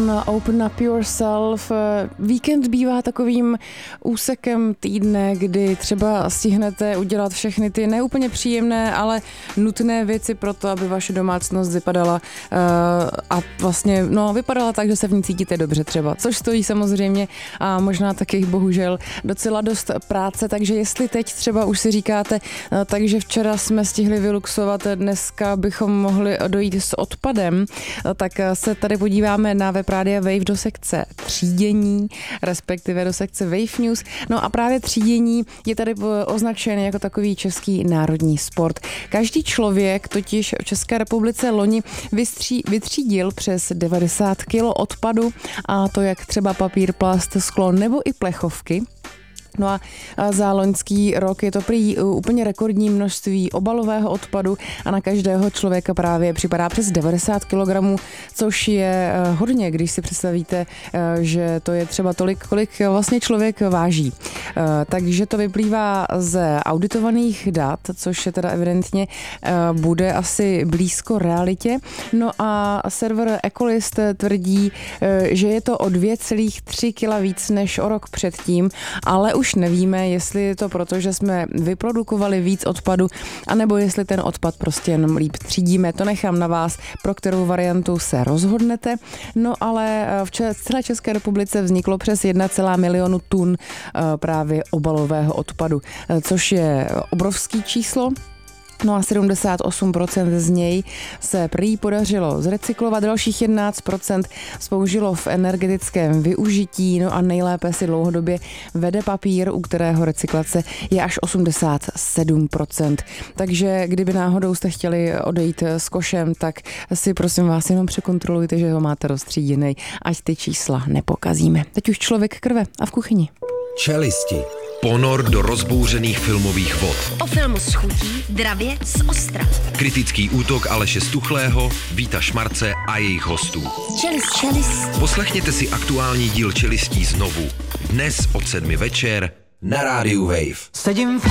John, Open Up Yourself. Víkend bývá takovým úsekem týdne, kdy třeba stihnete udělat všechny ty neúplně příjemné, ale nutné věci pro to, aby vaše domácnost vypadala a vlastně vypadala tak, že se v ní cítíte dobře třeba, což stojí samozřejmě a možná taky bohužel docela dost práce, takže jestli teď třeba už si říkáte, takže včera jsme stihli vyluxovat, dneska bychom mohli dojít s odpadem, tak se tady podíváme na web Rádia Wave do sekce třídění, respektive do sekce Wave News. No a právě třídění je tady označen jako takový český národní sport. Každý člověk totiž v České republice loni vytřídil přes 90 kg odpadu, a to jak třeba papír, plast, sklo nebo i plechovky. No a za loňský rok je to prý úplně rekordní množství obalového odpadu a na každého člověka právě připadá přes 90 kg, což je hodně, když si představíte, že to je třeba tolik, kolik vlastně člověk váží. Takže to vyplývá z auditovaných dat, což je teda evidentně bude asi blízko realitě. No a server Ecolist tvrdí, že je to o 2,3 kg víc než o rok předtím, ale už nevíme, jestli je to proto, že jsme vyprodukovali víc odpadu, anebo jestli ten odpad prostě jenom líp třídíme. To nechám na vás, pro kterou variantu se rozhodnete. No ale v celé České republice vzniklo přes 1,1 milionu tun právě obalového odpadu, což je obrovský číslo. No a 78% z něj se prý podařilo zrecyklovat, dalších 11% použilo v energetickém využití, no a nejlépe si dlouhodobě vede papír, u kterého recyklace je až 87%. Takže kdyby náhodou jste chtěli odejít s košem, tak si prosím vás jenom překontrolujte, že ho máte roztříděnej, ať ty čísla nepokazíme. Teď už člověk krve a v kuchyni. Čelisti. Ponor do rozbouřených filmových vod. O filmu s chutí, dravě z ostra. Kritický útok Aleše Stuchlého, Víta Šmarce a jejich hostů. Čelist. Poslechněte si aktuální díl Čelistí znovu. Dnes od 7 večer na rádiu Wave. Sedím v